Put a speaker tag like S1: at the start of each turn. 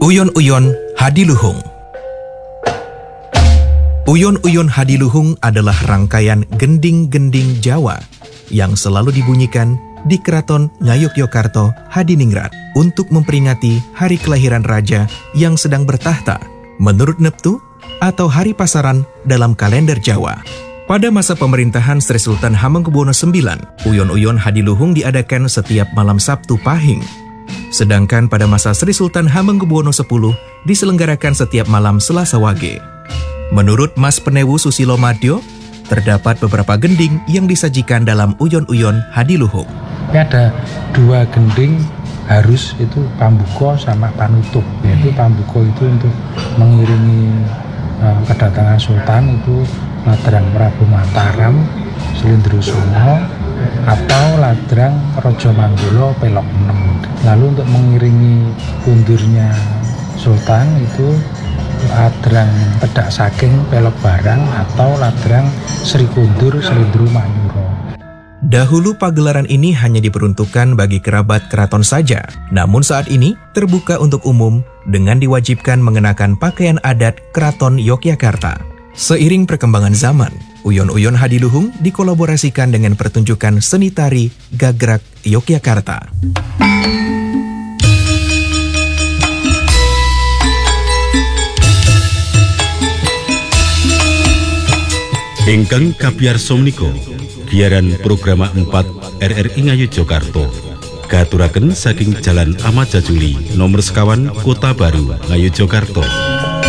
S1: Uyon-uyon Hadiluhung. Uyon-uyon Hadiluhung adalah rangkaian gending-gending Jawa yang selalu dibunyikan di Keraton Ngayogyakarta Hadiningrat untuk memperingati hari kelahiran raja yang sedang bertahta menurut Neptu atau hari pasaran dalam kalender Jawa. Pada masa pemerintahan Sri Sultan Hamengkubuwono IX, uyon-uyon Hadiluhung diadakan setiap malam Sabtu Pahing. Sedangkan pada masa Sri Sultan Hamengkubuwono X diselenggarakan setiap malam Selasa Wage. Menurut Mas Penewu Susilo Madyo, terdapat beberapa gending yang disajikan dalam uyon-uyon Hadiluhung.
S2: Ada dua gending harus itu pambuko sama panutup. Yaitu pambuko itu untuk mengiringi kedatangan Sultan itu ladrang Prabu Mataram, Slendrosono, atau ladrang Raja Manggala Pelok 6. Lalu untuk mengiringi undurnya Sultan itu ladrang Pedak Saking Pelok Barang atau ladrang Sri Kundur Slendro Manyuro.
S1: Dahulu pagelaran ini hanya diperuntukkan bagi kerabat keraton saja, namun saat ini terbuka untuk umum dengan diwajibkan mengenakan pakaian adat Keraton Yogyakarta. Seiring perkembangan zaman, uyon-uyon Hadiluhung dikolaborasikan dengan pertunjukan seni tari Gagrak Yogyakarta.
S3: Ingkang kabiyarsa menika giaran programa 4 RRI Ngayogyakarta katuraken saking Jalan Ahmad Jajuli nomor 51 Kota Baru Ngayogyakarta.